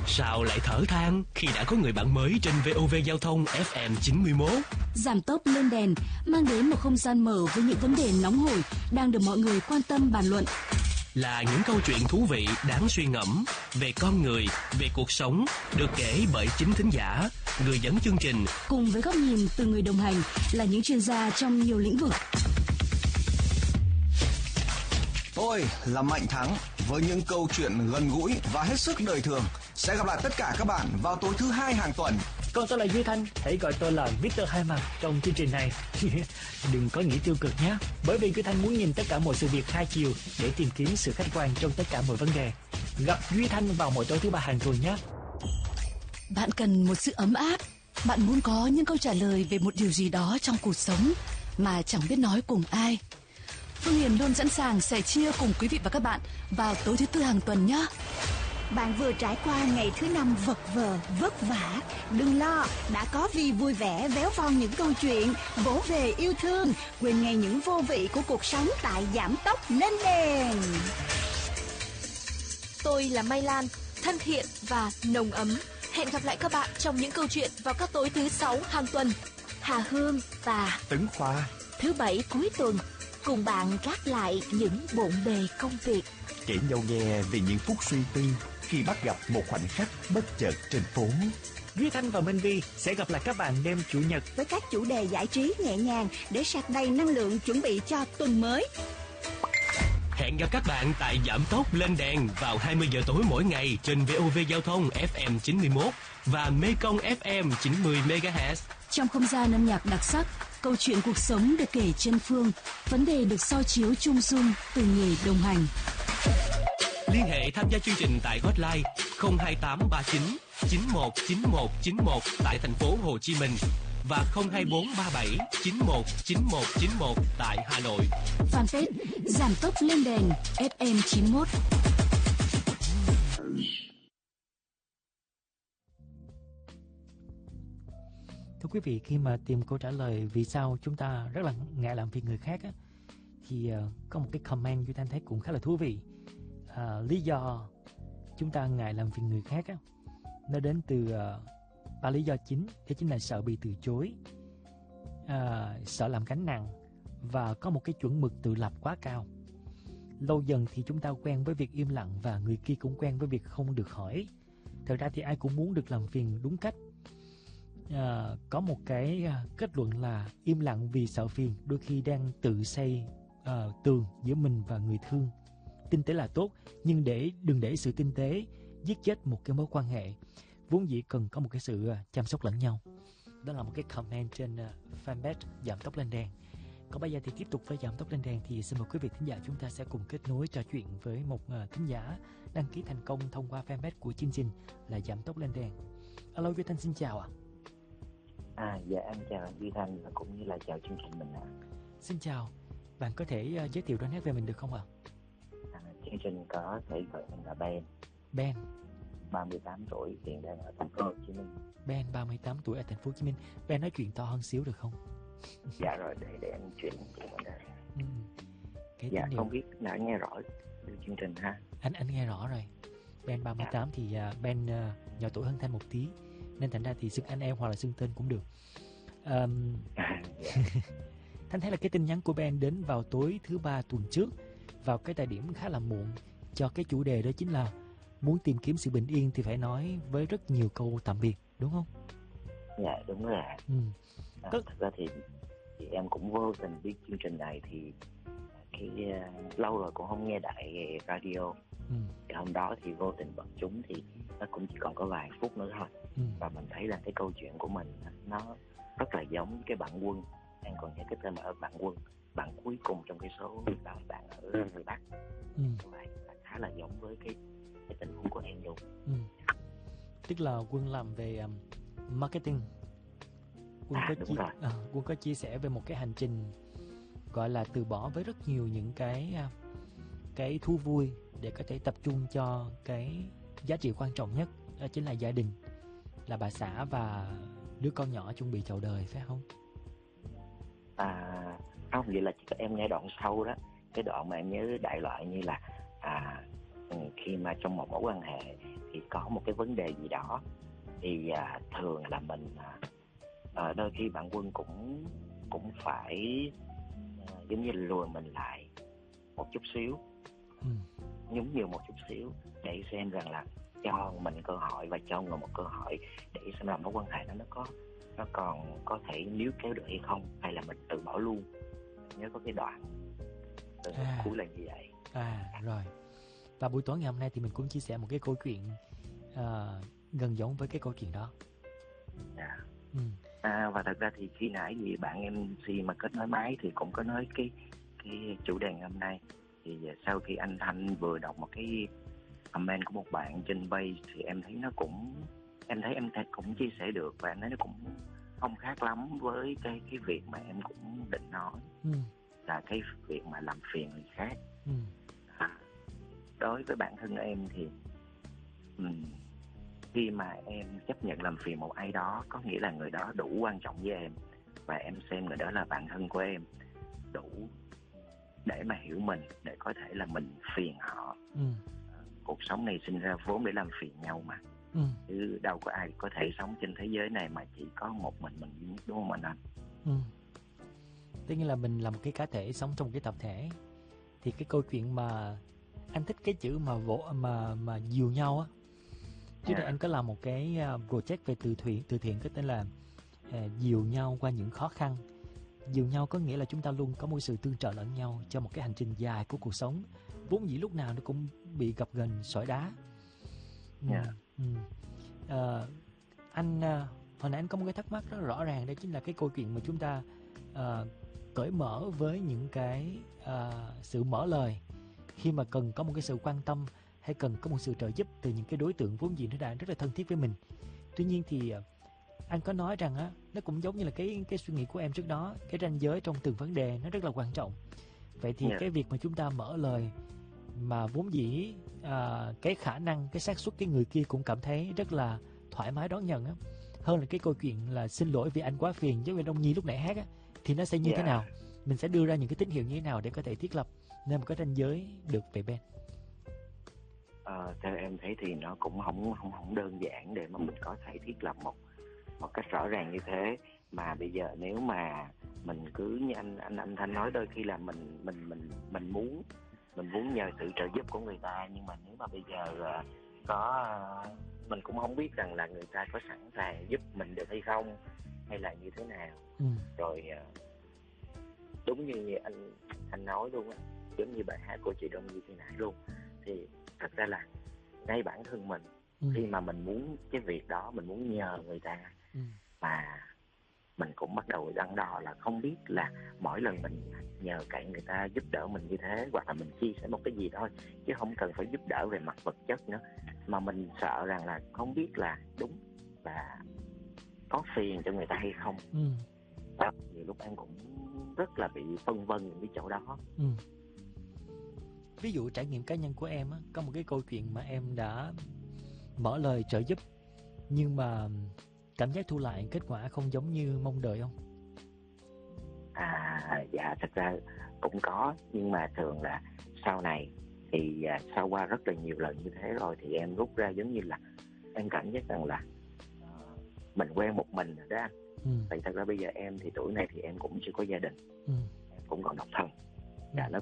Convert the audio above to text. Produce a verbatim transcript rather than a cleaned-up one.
Sao lại thở than khi đã có người bạn mới trên vê o vê Giao thông ép em chín mươi mốt? Giảm tốc lên đèn mang đến một không gian mở với những vấn đề nóng hổi đang được mọi người quan tâm bàn luận. Là những câu chuyện thú vị đáng suy ngẫm về con người, về cuộc sống, được kể bởi chính thính giả, người dẫn chương trình, cùng với góc nhìn từ người đồng hành là những chuyên gia trong nhiều lĩnh vực. Tôi là Mạnh Thắng với những câu chuyện gần gũi và hết sức đời thường. Sẽ gặp lại tất cả các bạn vào tối thứ hai hàng tuần. Còn tôi là Duy Thanh, hãy gọi tôi là Victor Hai Mặt trong chương trình này. Đừng có nghĩ tiêu cực nhé, bởi vì Duy Thanh muốn nhìn tất cả mọi sự việc hai chiều để tìm kiếm sự khách quan trong tất cả mọi vấn đề. Gặp Duy Thanh vào mỗi tối thứ ba hàng tuần nhé. Bạn cần một sự ấm áp, bạn muốn có những câu trả lời về một điều gì đó trong cuộc sống mà chẳng biết nói cùng ai. Phương Hiền luôn sẵn sàng sẻ chia cùng quý vị và các bạn vào tối thứ tư hàng tuần nhé. Bạn vừa trải qua ngày thứ năm vật vờ, vất vả. Đừng lo, đã có Vi vui vẻ véo von những câu chuyện, vỗ về yêu thương, quên ngay những vô vị của cuộc sống tại Giảm Tốc Lên Đèn. Tôi là Mai Lan, thân thiện và nồng ấm. Hẹn gặp lại các bạn trong những câu chuyện vào các tối thứ sáu hàng tuần. Hà Hương và Tấn Khoa thứ bảy cuối tuần cùng bạn gác lại những bộn bề công việc, kể nhau nghe về những phút suy tư khi bắt gặp một khoảnh khắc bất chợt trên phố. Duy Thanh và Minh Vi sẽ gặp lại các bạn đêm chủ nhật với các chủ đề giải trí nhẹ nhàng để sạc đầy năng lượng chuẩn bị cho tuần mới. Hẹn gặp các bạn tại Giảm Tốc Lên Đèn vào hai mươi giờ tối mỗi ngày trên vê o vê Giao thông ép em chín mươi mốt và Mekong ép em chín mươi mê ga héc. Trong không gian âm nhạc đặc sắc, câu chuyện cuộc sống được kể trên phương, vấn đề được soi chiếu chung dung từ người đồng hành. Liên hệ tham gia chương trình tại hotline không hai tám ba chín chín một chín một chín một tại thành phố Hồ Chí Minh và không hai bốn ba bảy chín một chín một chín một tại Hà Nội. Fanpage Giảm Tốc Lên Đèn ép em chín mốt. Thưa quý vị, khi mà tìm câu trả lời vì sao chúng ta rất là ngại làm việc người khác á, thì uh, có một cái comment Duy Thanh thấy cũng khá là thú vị. Uh, lý do chúng ta ngại làm việc người khác á, nó đến từ uh, ba lý do chính. Đó chính là sợ bị từ chối, uh, sợ làm gánh nặng và có một cái chuẩn mực tự lập quá cao. Lâu dần thì chúng ta quen với việc im lặng và người kia cũng quen với việc không được hỏi. Thật ra thì ai cũng muốn được làm phiền đúng cách. À, có một cái kết luận là im lặng vì sợ phiền đôi khi đang tự xây uh, tường giữa mình và người thương. Tinh tế là tốt, nhưng để đừng để sự tinh tế giết chết một cái mối quan hệ vốn dĩ cần có một cái sự uh, chăm sóc lẫn nhau. Đó là một cái comment trên uh, fanpage Giảm Tốc Lên Đèn. Còn bây giờ thì tiếp tục với Giảm Tốc Lên Đèn thì xin mời quý vị thính giả chúng ta sẽ cùng kết nối trò chuyện với một uh, thính giả đăng ký thành công thông qua fanpage của chương trình là Giảm Tốc Lên Đèn. Alo Duy Thanh, xin chào ạ. À, dạ em chào anh Duy Thanh và cũng như là chào chương trình mình ạ. À. Xin chào, bạn có thể uh, giới thiệu đôi nét về mình được không ạ? À, chương trình có thể gọi mình là Ben. Ben. ba mươi tám tuổi, hiện đang ở thành phố Hồ Chí Minh. Ben ba mươi tám tuổi ở thành phố Hồ Chí Minh. Ben nói chuyện to hơn xíu được không? Dạ rồi, để để em chuyển cho bạn đây. Ừ. Cái dạ điều... không biết đã nghe rõ được chương trình ha. Anh anh nghe rõ rồi. Ben ba mươi tám dạ. Thì uh, Ben uh, nhỏ tuổi hơn Thanh một tí, nên thành ra thì xưng anh em hoặc là xưng tên cũng được. Um, à, dạ. Thanh thấy là cái tin nhắn của Ben đến vào tối thứ ba tuần trước, vào cái thời điểm khá là muộn, cho cái chủ đề đó chính là muốn tìm kiếm sự bình yên thì phải nói với rất nhiều câu tạm biệt, đúng không? Dạ đúng rồi. Ừ. À, thật ra thì, thì em cũng vô tình biết chương trình này thì cái uh, lâu rồi cũng không nghe đại radio. Ừ. Thì hôm đó thì vô tình bật chúng thì nó cũng chỉ còn có vài phút nữa thôi. Ừ. Và mình thấy là cái câu chuyện của mình nó rất là giống cái bạn Quân. Em còn nhớ cái tên là bạn Quân, bạn cuối cùng trong cái số đó, bạn ở người Bắc. Ừ. Vậy là khá là giống với cái, cái tình huống của em luôn. Ừ. Tức là Quân làm về um, marketing. Quân, à, có chia, à, Quân có chia sẻ về một cái hành trình gọi là từ bỏ với rất nhiều những cái cái thú vui để có thể tập trung cho cái giá trị quan trọng nhất, đó chính là gia đình, là bà xã và đứa con nhỏ chuẩn bị chào đời, phải không? À không, vậy là chỉ có em nghe đoạn sau đó, cái đoạn mà em nhớ đại loại như là à khi mà trong một mối quan hệ thì có một cái vấn đề gì đó thì à, thường là mình à, đôi khi bạn Quân cũng cũng phải à, giống như lùi mình lại một chút xíu, ừ. nhún nhường một chút xíu để xem rằng là cho mình cơ hội và cho người một cơ hội để xem là mối quan hệ đó nó có nó còn có thể níu kéo được hay không, hay là mình tự bỏ luôn. Nhớ có cái đoạn từ à. cuối là như vậy. À rồi. Và buổi tối ngày hôm nay thì mình cũng chia sẻ một cái câu chuyện uh, gần giống với cái câu chuyện đó. Dạ. Ừ. À, và thật ra thì khi nãy gì bạn em xê mà kết nối máy thì cũng có nói cái cái chủ đề hôm nay. Thì sau khi anh Thanh vừa đọc một cái comment của một bạn trên page thì em thấy nó cũng em thấy em cũng chia sẻ được, và em thấy nó cũng không khác lắm với cái cái việc mà em cũng định nói, ừ. là cái việc mà làm phiền người khác. ừ. À, đối với bản thân em thì um, khi mà em chấp nhận làm phiền một ai đó, có nghĩa là người đó đủ quan trọng với em và em xem người đó là bạn thân của em, đủ để mà hiểu mình, để có thể là mình phiền họ. ừ. Cuộc sống này sinh ra vốn để làm phiền nhau mà, ừ. chứ đâu có ai có thể sống trên thế giới này mà chỉ có một mình mình, đúng không anh? ừ. Tức nghĩa là mình là một cái cá thể sống trong một cái tập thể. Thì cái câu chuyện mà anh thích cái chữ mà vỗ mà mà dìu nhau á. Trước đây Yeah. anh có làm một cái project về từ thiện, từ thiện có tên là uh, dìu nhau qua những khó khăn. Dìu nhau có nghĩa là chúng ta luôn có một sự tương trợ lẫn nhau cho một cái hành trình dài của cuộc sống, vốn dĩ lúc nào nó cũng bị gập ghềnh sỏi đá. Yeah. ừ. Ừ. Uh, anh uh, hồi nãy anh có một cái thắc mắc rất rõ ràng, đó chính là cái câu chuyện mà chúng ta uh, cởi mở với những cái uh, sự mở lời khi mà cần có một cái sự quan tâm hay cần có một sự trợ giúp từ những cái đối tượng vốn dĩ nó đã rất là thân thiết với mình. Tuy nhiên thì uh, anh có nói rằng á, nó cũng giống như là cái cái suy nghĩ của em trước đó, cái ranh giới trong từng vấn đề nó rất là quan trọng. Vậy thì Yeah. cái việc mà chúng ta mở lời mà vốn dĩ à, cái khả năng, cái xác suất cái người kia cũng cảm thấy rất là thoải mái đón nhận á, hơn là cái câu chuyện là xin lỗi vì anh quá phiền, giống như Đông Nhi lúc nãy hát á, thì nó sẽ như Yeah. thế nào? Mình sẽ đưa ra những cái tín hiệu như thế nào để có thể thiết lập nên một cái ranh giới được về bên? Ờ, theo em thấy thì nó cũng không không không đơn giản để mà mình có thể thiết lập một một cách rõ ràng như thế. Mà bây giờ nếu mà mình cứ như anh anh anh Thanh nói, đôi khi là mình mình mình mình muốn mình muốn nhờ sự trợ giúp của người ta, nhưng mà nếu mà bây giờ uh, có uh, mình cũng không biết rằng là người ta có sẵn sàng giúp mình được hay không, hay là như thế nào. ừ. Rồi uh, đúng như anh anh nói luôn á, giống như bài hát của chị Đông như thế này luôn, thì thật ra là ngay bản thân mình, ừ. khi mà mình muốn cái việc đó, mình muốn nhờ người ta, ừ. mà mình cũng bắt đầu đắn đo là không biết là mỗi lần mình nhờ cậy người ta giúp đỡ mình như thế, hoặc là mình chia sẻ một cái gì thôi, chứ không cần phải giúp đỡ về mặt vật chất nữa, mà mình sợ rằng là không biết là đúng là có phiền cho người ta hay không. ừ. Đó, nhiều lúc em cũng rất là bị phân vân những cái chỗ đó. ừ. Ví dụ trải nghiệm cá nhân của em á, có một cái câu chuyện mà em đã mở lời trợ giúp nhưng mà cảm giác thu lại kết quả không giống như mong đợi không? À, dạ thật ra cũng có, nhưng mà thường là sau này thì à, sau qua rất là nhiều lần như thế rồi thì em rút ra, giống như là em cảm giác rằng là uh, mình quen một mình rồi đó anh. ừ. Vậy thật ra bây giờ em thì tuổi này thì em cũng chưa có gia đình, ừ. em cũng còn độc thân. Dạ, nó